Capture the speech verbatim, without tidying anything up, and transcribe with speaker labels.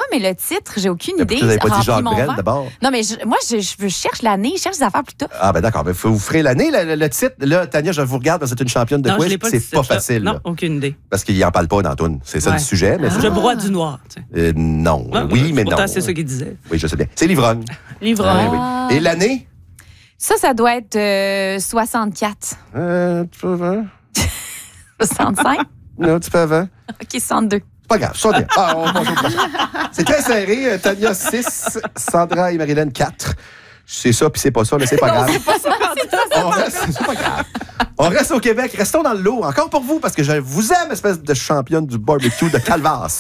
Speaker 1: mais le titre, j'ai aucune
Speaker 2: Mais
Speaker 1: idée.
Speaker 2: Vous n'avez pas dit
Speaker 1: Remplis
Speaker 2: Jacques
Speaker 1: mon
Speaker 2: Brel
Speaker 1: verre.
Speaker 2: d'abord?
Speaker 1: Non, mais je- moi, je, je cherche l'année, je cherche des affaires plus tôt.
Speaker 2: Ah, ben d'accord. Ben, vous ferez l'année, le, le, le titre. Là, Tania, je vous regarde parce que c'est une championne de
Speaker 3: Non, je
Speaker 2: quiz.
Speaker 3: l'ai pas
Speaker 2: C'est
Speaker 3: dit,
Speaker 2: pas
Speaker 3: ça.
Speaker 2: facile.
Speaker 3: Non,
Speaker 2: là.
Speaker 3: aucune idée.
Speaker 2: Parce qu'il n'en parle pas dans la toune. C'est ça
Speaker 3: Ouais.
Speaker 2: le sujet. Mais
Speaker 3: Je broie du noir. tu sais.
Speaker 2: euh, non.
Speaker 3: Ah,
Speaker 2: oui, mais non.
Speaker 3: pourtant, c'est ça qu'il disait.
Speaker 2: Oui, je sais bien. C'est l'ivrogne.
Speaker 3: L'ivrogne.
Speaker 2: Ah, oui. Et l'année?
Speaker 1: Ça, ça doit être euh, soixante-quatre.
Speaker 2: Euh, tu peux avant?
Speaker 1: soixante-cinq?
Speaker 2: Non, tu peux avant?
Speaker 1: OK, soixante-deux.
Speaker 2: C'est pas grave, ça bien. Ah, on passe au prochain. C'est très serré. Tania, six. Sandra et Marilyn, quatre. C'est ça, puis c'est pas ça, mais c'est pas grave.
Speaker 1: C'est pas ça.
Speaker 2: On reste, c'est pas grave. On reste au Québec. Restons dans le lot. Encore pour vous, parce que je vous aime, espèce de championne du barbecue de Calvas.